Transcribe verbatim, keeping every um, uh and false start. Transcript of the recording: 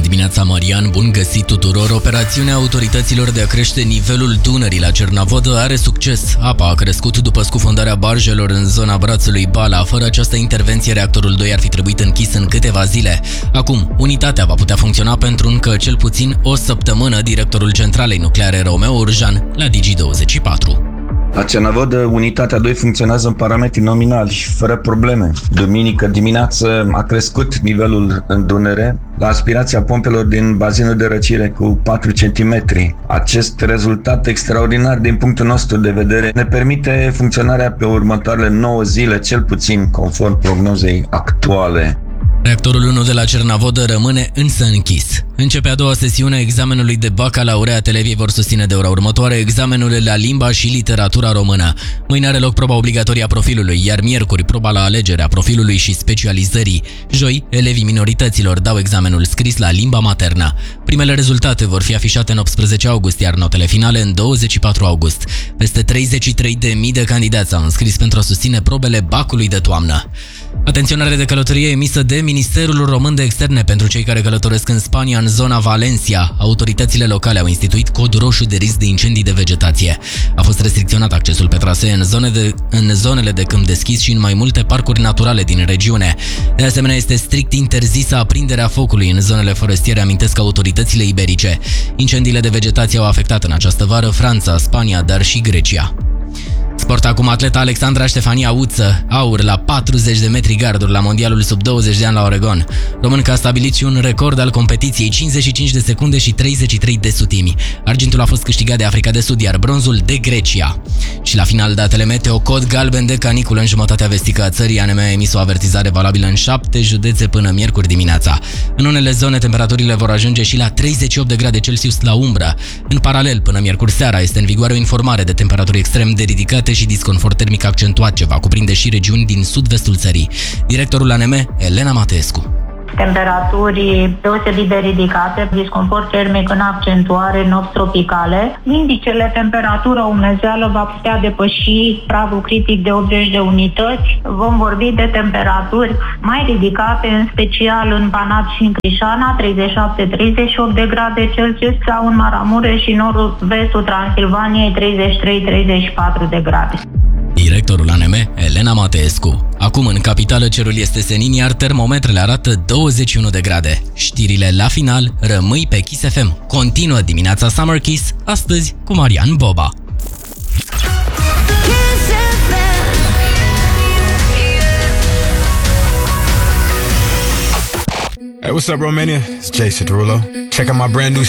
dimineața, Marian, bun găsit tuturor! Operațiunea autorităților de a crește nivelul Dunării la Cernavodă are succes. Apa a crescut după scufundarea barjelor în zona brațului Bala. Fără această intervenție, reactorul doi ar fi trebuit închis în câteva zile. Acum, unitatea va putea funcționa pentru încă cel puțin o săptămână. Directorul centralei nucleare Romeo Urjan la Digi douăzeci și patru. La Cernavodă, unitatea doi funcționează în parametri nominali și fără probleme. Duminică dimineață a crescut nivelul în Dunăre la aspirația pompelor din bazinul de răcire cu patru centimetri. Acest rezultat extraordinar din punctul nostru de vedere ne permite funcționarea pe următoarele nouă zile, cel puțin conform prognozei actuale. Reactorul unu de la Cernavodă rămâne însă închis. Începe a doua sesiune a examenului de bacalaureat. Elevii vor susține de ora următoare examenurile la limba și literatura română. Mâine are loc proba obligatorie a profilului, iar miercuri proba la alegerea profilului și specializării. Joi, elevii minorităților dau examenul scris la limba maternă. Primele rezultate vor fi afișate în optsprezece august, iar notele finale în douăzeci și patru august. Peste treizeci și trei de mii de candidați s-au înscris pentru a susține probele bacului de toamnă. Atenționare de călătorie emisă de Ministerul Român de Externe pentru cei care călătoresc în Spania, în zona Valencia. Autoritățile locale au instituit cod roșu de risc de incendii de vegetație. A fost restricționat accesul pe trasee în, zone de, în zonele de câmp deschis și în mai multe parcuri naturale din regiune. De asemenea, este strict interzisă aprinderea focului în zonele forestiere, amintesc autoritățile iberice. Incendiile de vegetație au afectat în această vară Franța, Spania, dar și Grecia. Sport acum, atleta Alexandra Ștefania Uță, aur la patruzeci de metri garduri la mondialul sub douăzeci de ani la Oregon. Românca a stabilit și un record al competiției, cincizeci și cinci de secunde și treizeci și trei de sutimi. Argintul a fost câștigat de Africa de Sud, iar bronzul de Grecia. Și la final, datele meteo, cod galben de caniculă în jumătatea vestică a țării. A N M a emis o avertizare valabilă în șapte județe până miercuri dimineața. În unele zone, temperaturile vor ajunge și la treizeci și opt de grade Celsius la umbră. În paralel, până miercuri seara, este în vigoare o informare de temperaturi extrem de ridicate și disconfort termic accentuat, ce va cuprinde și regiuni din sud-vestul țării. Directorul A N M, Elena Mateescu. Temperaturi deosebit de ridicate, disconfort termic în accentuare, nopți tropicale. Indicele temperatură umezeală va putea depăși pragul critic de optzeci de unități. Vom vorbi de temperaturi mai ridicate, în special în Banat și în Crișana, treizeci și șapte treizeci și opt de grade Celsius, sau în Maramureș și nord-vestul Transilvaniei, treizeci și trei treizeci și patru de grade. Directorul A N M, Elena Mateescu. Acum în capitală cerul este senin, iar termometrele arată douăzeci și unu de grade. Știrile la final, rămâi pe Kiss F M. Continuă dimineața Summer Kiss, astăzi cu Marian Boba. Hey, what's up, Romania? It's Jason Derulo. Check out my brand new